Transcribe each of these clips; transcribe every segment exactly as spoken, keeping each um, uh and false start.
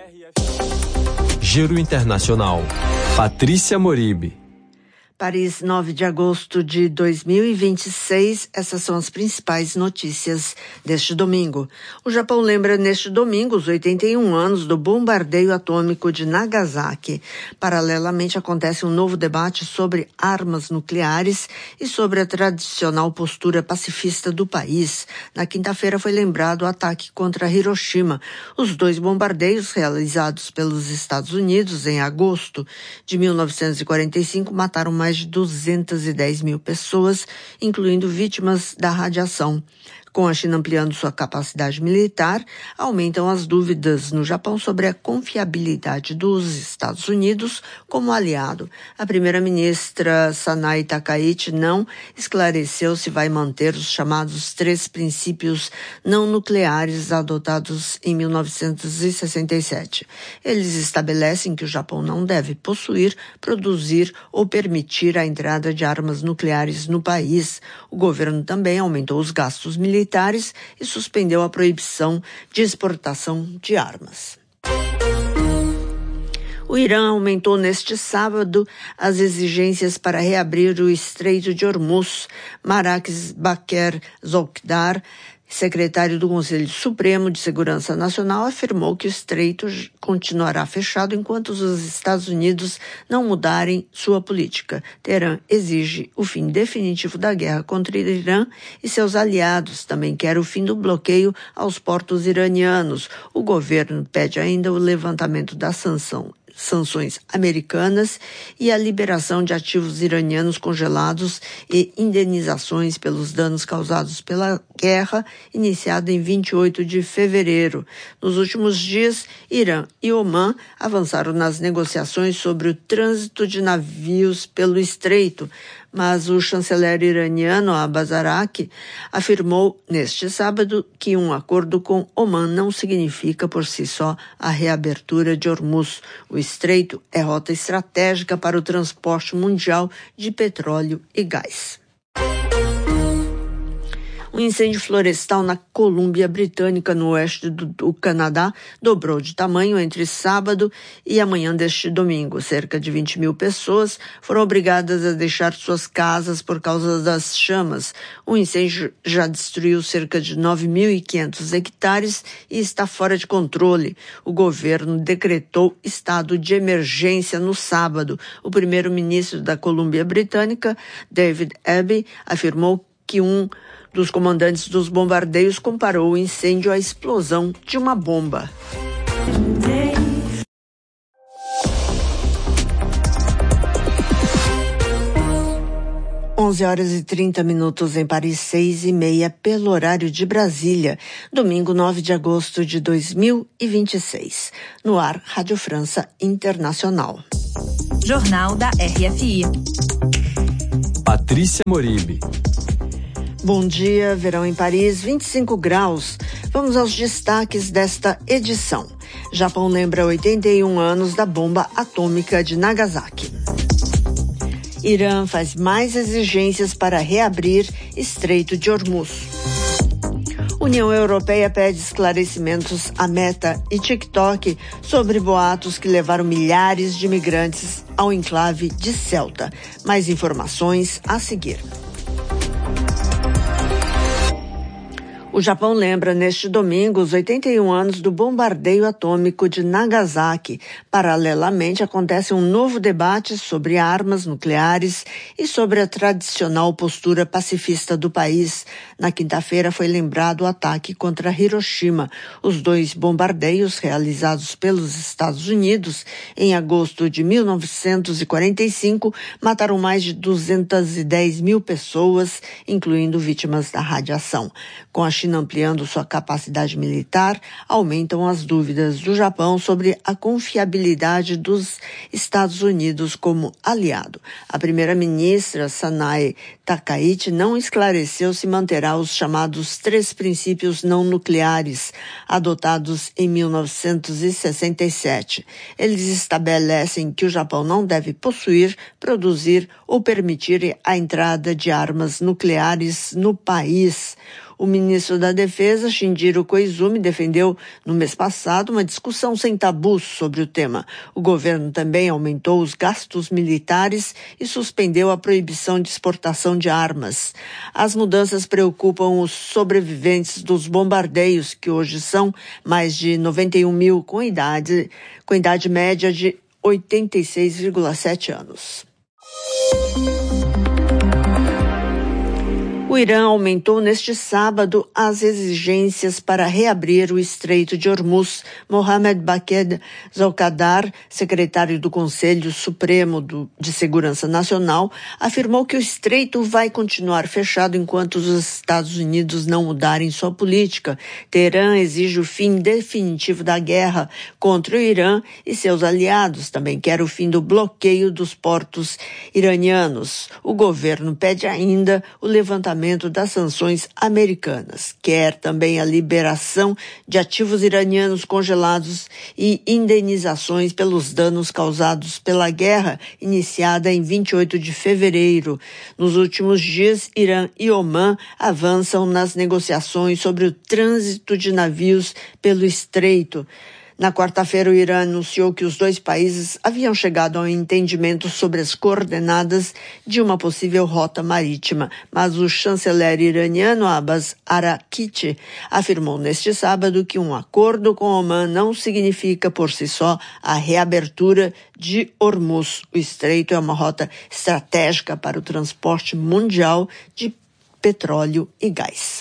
Giro Internacional. Patrícia Moribe. Paris, nove de agosto de dois mil e vinte e seis, essas são as principais notícias deste domingo. O Japão lembra neste domingo os oitenta e um anos do bombardeio atômico de Nagasaki. Paralelamente, acontece um novo debate sobre armas nucleares e sobre a tradicional postura pacifista do país. Na quinta-feira foi lembrado o ataque contra Hiroshima. Os dois bombardeios realizados pelos Estados Unidos em agosto de mil novecentos e quarenta e cinco mataram mais mais de duzentas e dez mil pessoas, incluindo vítimas da radiação. Com a China ampliando sua capacidade militar, aumentam as dúvidas no Japão sobre a confiabilidade dos Estados Unidos como aliado. A primeira-ministra Sanae Takaichi não esclareceu se vai manter os chamados três princípios não nucleares adotados em mil novecentos e sessenta e sete. Eles estabelecem que o Japão não deve possuir, produzir ou permitir a entrada de armas nucleares no país. O governo também aumentou os gastos militares militares e suspendeu a proibição de exportação de armas. O Irã aumentou neste sábado as exigências para reabrir o Estreito de Hormuz. Marques Baker Zokdar, secretário do Conselho Supremo de Segurança Nacional, afirmou que o estreito continuará fechado enquanto os Estados Unidos não mudarem sua política. Teherã exige o fim definitivo da guerra contra o Irã e seus aliados. Também quer o fim do bloqueio aos portos iranianos. O governo pede ainda o levantamento da sanção. sanções americanas e a liberação de ativos iranianos congelados e indenizações pelos danos causados pela guerra iniciada em vinte e oito de fevereiro. Nos últimos dias, Irã e Omã avançaram nas negociações sobre o trânsito de navios pelo estreito, mas o chanceler iraniano Abbas Araqi afirmou neste sábado que um acordo com Omã não significa por si só a reabertura de Hormuz. O estreito é rota estratégica para o transporte mundial de petróleo e gás. Um incêndio florestal na Colômbia Britânica, no oeste do, do Canadá, dobrou de tamanho entre sábado e amanhã deste domingo. Cerca de vinte mil pessoas foram obrigadas a deixar suas casas por causa das chamas. O incêndio já destruiu cerca de nove mil e quinhentos hectares e está fora de controle. O governo decretou estado de emergência no sábado. O primeiro-ministro da Colômbia Britânica, David Abbey, afirmou que um dos comandantes dos bombardeios comparou o incêndio à explosão de uma bomba. onze horas e trinta minutos em Paris, seis e meia pelo horário de Brasília, domingo nove de agosto de dois mil e vinte e seis. No ar, Rádio França Internacional. Jornal da R F I. Patrícia Moribe. Bom dia, verão em Paris, vinte e cinco graus. Vamos aos destaques desta edição. Japão lembra oitenta e um anos da bomba atômica de Nagasaki. Irã faz mais exigências para reabrir Estreito de Hormuz. União Europeia pede esclarecimentos à Meta e TikTok sobre boatos que levaram milhares de imigrantes ao enclave de Ceuta. Mais informações a seguir. O Japão lembra neste domingo os oitenta e um anos do bombardeio atômico de Nagasaki. Paralelamente, acontece um novo debate sobre armas nucleares e sobre a tradicional postura pacifista do país. Na quinta-feira foi lembrado o ataque contra Hiroshima. Os dois bombardeios realizados pelos Estados Unidos em agosto de mil novecentos e quarenta e cinco mataram mais de duzentas e dez mil pessoas, incluindo vítimas da radiação. Com a China ampliando sua capacidade militar, aumentam as dúvidas do Japão sobre a confiabilidade dos Estados Unidos como aliado. A primeira-ministra Sanae Takaichi não esclareceu se manterá os chamados três princípios não nucleares, adotados em mil novecentos e sessenta e sete. Eles estabelecem que o Japão não deve possuir, produzir ou permitir a entrada de armas nucleares no país. O ministro da Defesa, Shinjiro Koizumi, defendeu no mês passado uma discussão sem tabus sobre o tema. O governo também aumentou os gastos militares e suspendeu a proibição de exportação de armas. As mudanças preocupam os sobreviventes dos bombardeios, que hoje são mais de noventa e um mil, com idade, com idade média de oitenta e seis vírgula sete anos. O Irã aumentou neste sábado as exigências para reabrir o Estreito de Hormuz. Mohammad Baqir Zolkadar, secretário do Conselho Supremo do, de Segurança Nacional, afirmou que o estreito vai continuar fechado enquanto os Estados Unidos não mudarem sua política. Teherã exige o fim definitivo da guerra contra o Irã e seus aliados. Também quer o fim do bloqueio dos portos iranianos. O governo pede ainda o levantamento das sanções americanas. Quer também a liberação de ativos iranianos congelados e indenizações pelos danos causados pela guerra iniciada em vinte e oito de fevereiro. Nos últimos dias, Irã e Omã avançam nas negociações sobre o trânsito de navios pelo estreito. Na quarta-feira, o Irã anunciou que os dois países haviam chegado a um entendimento sobre as coordenadas de uma possível rota marítima, mas o chanceler iraniano Abbas Araghchi afirmou neste sábado que um acordo com Omã não significa por si só a reabertura de Hormuz. O estreito é uma rota estratégica para o transporte mundial de petróleo e gás.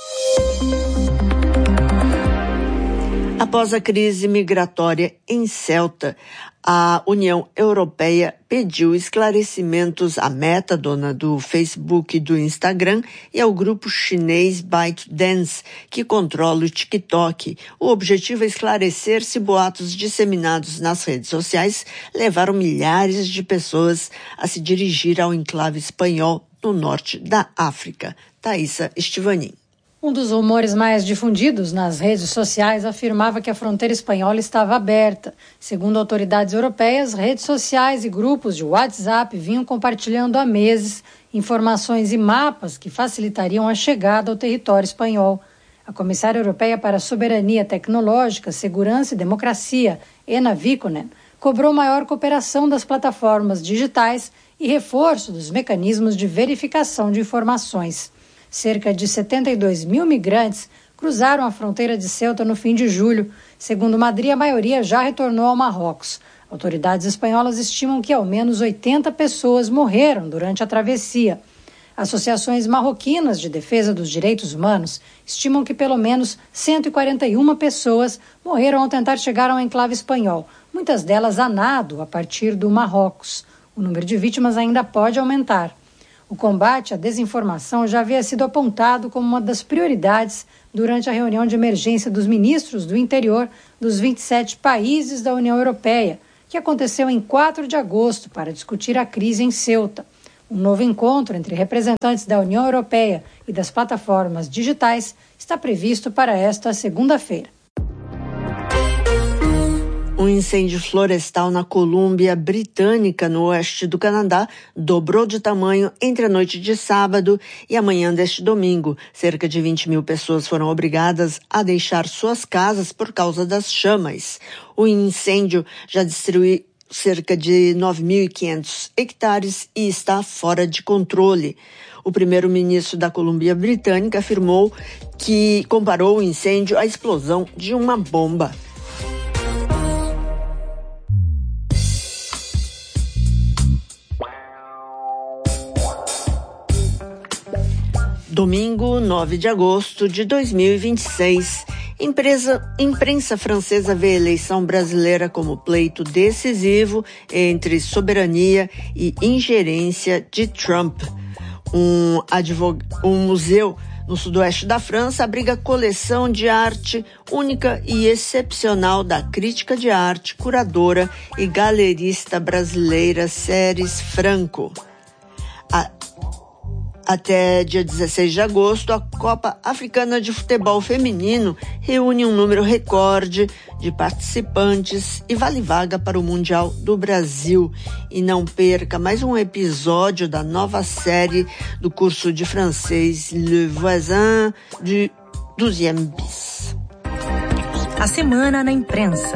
Após a crise migratória em Ceuta, a União Europeia pediu esclarecimentos à Meta, dona do Facebook e do Instagram, e ao grupo chinês ByteDance, que controla o TikTok. O objetivo é esclarecer se boatos disseminados nas redes sociais levaram milhares de pessoas a se dirigir ao enclave espanhol no norte da África. Thaisa Estivanin. Um dos rumores mais difundidos nas redes sociais afirmava que a fronteira espanhola estava aberta. Segundo autoridades europeias, redes sociais e grupos de WhatsApp vinham compartilhando há meses informações e mapas que facilitariam a chegada ao território espanhol. A comissária europeia para a Soberania Tecnológica, Segurança e Democracia, Ena Vikkonen, cobrou maior cooperação das plataformas digitais e reforço dos mecanismos de verificação de informações. Cerca de setenta e dois mil migrantes cruzaram a fronteira de Ceuta no fim de julho. Segundo Madrid, a maioria já retornou ao Marrocos. Autoridades espanholas estimam que ao menos oitenta pessoas morreram durante a travessia. Associações marroquinas de defesa dos direitos humanos estimam que pelo menos cento e quarenta e uma pessoas morreram ao tentar chegar ao enclave espanhol, muitas delas a nado a partir do Marrocos. O número de vítimas ainda pode aumentar. O combate à desinformação já havia sido apontado como uma das prioridades durante a reunião de emergência dos ministros do interior dos vinte e sete países da União Europeia, que aconteceu em quatro de agosto para discutir a crise em Ceuta. Um novo encontro entre representantes da União Europeia e das plataformas digitais está previsto para esta segunda-feira. Um incêndio florestal na Colômbia Britânica, no oeste do Canadá, dobrou de tamanho entre a noite de sábado e a manhã deste domingo. Cerca de vinte mil pessoas foram obrigadas a deixar suas casas por causa das chamas. O incêndio já destruiu cerca de nove mil e quinhentos hectares e está fora de controle. O primeiro-ministro da Colômbia Britânica afirmou que comparou o incêndio à explosão de uma bomba. Domingo, nove de agosto de dois mil e vinte e seis. Empresa, imprensa francesa vê a eleição brasileira como pleito decisivo entre soberania e ingerência de Trump. Um, advog... um museu no sudoeste da França abriga coleção de arte única e excepcional da crítica de arte, curadora e galerista brasileira Ceres Franco. A Até dia dezesseis de agosto, a Copa Africana de Futebol Feminino reúne um número recorde de participantes e vale vaga para o Mundial do Brasil. E não perca mais um episódio da nova série do curso de francês Le Voisin du douzième bis. A semana na imprensa.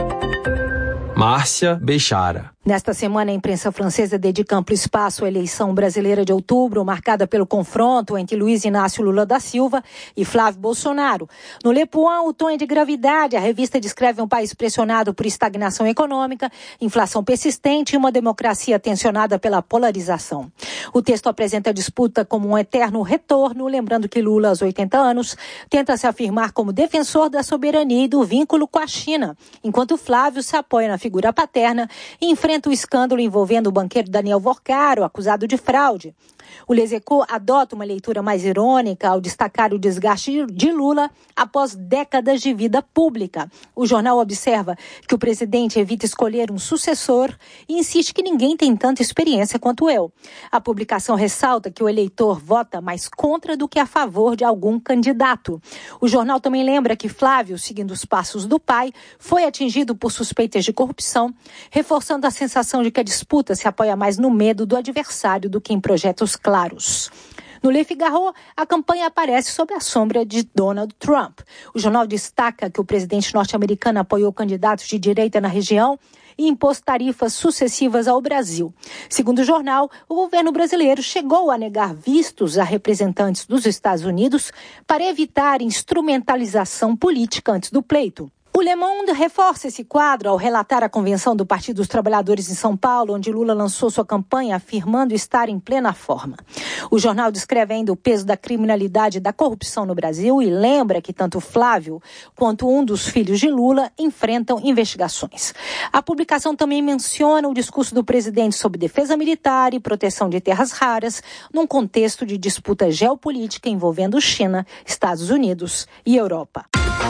Márcia Bechara. Nesta semana, a imprensa francesa dedica amplo espaço à eleição brasileira de outubro, marcada pelo confronto entre Luiz Inácio Lula da Silva e Flávio Bolsonaro. No Le Point, o tom é de gravidade. A revista descreve um país pressionado por estagnação econômica, inflação persistente e uma democracia tensionada pela polarização. O texto apresenta a disputa como um eterno retorno, lembrando que Lula, aos oitenta anos, tenta se afirmar como defensor da soberania e do vínculo com a China, enquanto Flávio se apoia na figura paterna e enfrenta o escândalo envolvendo o banqueiro Daniel Vorcaro, acusado de fraude. O Les Echos adota uma leitura mais irônica ao destacar o desgaste de Lula após décadas de vida pública. O jornal observa que o presidente evita escolher um sucessor e insiste que ninguém tem tanta experiência quanto eu. A publicação ressalta que o eleitor vota mais contra do que a favor de algum candidato. O jornal também lembra que Flávio, seguindo os passos do pai, foi atingido por suspeitas de corrupção, reforçando a sensação de que a disputa se apoia mais no medo do adversário do que em projetos claros. No Le Figaro, a campanha aparece sob a sombra de Donald Trump. O jornal destaca que o presidente norte-americano apoiou candidatos de direita na região e impôs tarifas sucessivas ao Brasil. Segundo o jornal, o governo brasileiro chegou a negar vistos a representantes dos Estados Unidos para evitar instrumentalização política antes do pleito. O Le Monde reforça esse quadro ao relatar a convenção do Partido dos Trabalhadores em São Paulo, onde Lula lançou sua campanha afirmando estar em plena forma. O jornal descreve ainda o peso da criminalidade e da corrupção no Brasil e lembra que tanto Flávio quanto um dos filhos de Lula enfrentam investigações. A publicação também menciona o discurso do presidente sobre defesa militar e proteção de terras raras, num contexto de disputa geopolítica envolvendo China, Estados Unidos e Europa.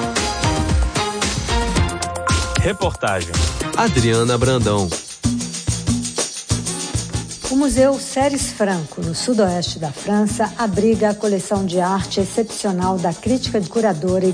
Reportagem Adriana Brandão. O Museu Ceres Franco, no sudoeste da França, abriga a coleção de arte excepcional da crítica de curadora e